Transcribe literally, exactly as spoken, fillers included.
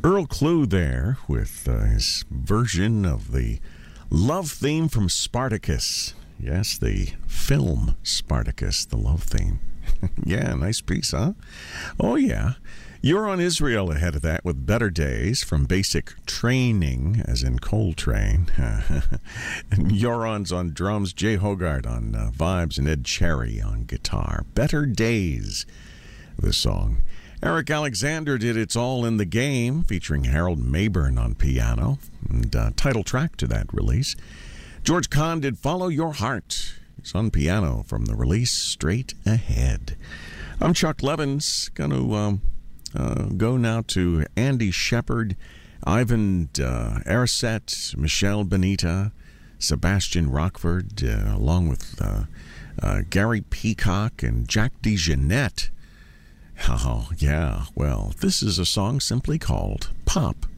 Earl Klugh there with uh, his version of the love theme from Spartacus. Yes, the film Spartacus, the love theme. Yeah, nice piece, huh? Oh, yeah. You're on Israel ahead of that with Better Days from Basic Training, as in Coltrane. And Euron's on drums, Jay Hogarth on uh, vibes, and Ed Cherry on guitar. Better Days, the song. Eric Alexander did It's All in the Game, featuring Harold Mayburn on piano, and uh, title track to that release. George Kahn did Follow Your Heart. It's on piano from the release Straight Ahead. I'm Chuck Levins, going to um, uh, go now to Andy Shepard, Ivan uh, Ariset, Michelle Benita, Sebastian Rockford, uh, along with uh, uh, Gary Peacock and Jack DeJohnette. Oh, yeah, well, this is a song simply called Pop